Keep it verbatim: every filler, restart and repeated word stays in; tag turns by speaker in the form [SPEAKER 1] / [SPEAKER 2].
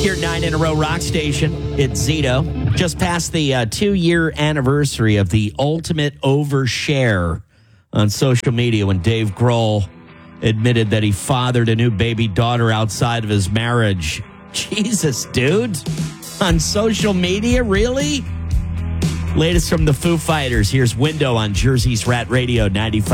[SPEAKER 1] Your nine in a row rock station. It's Zito. Just past the uh, two-year anniversary of the ultimate overshare on social media when Dave Grohl admitted that he fathered a new baby daughter outside of his marriage. Jesus, dude. On social media, really? Latest from the Foo Fighters. Here's Window on Jersey's Rat Radio ninety-five.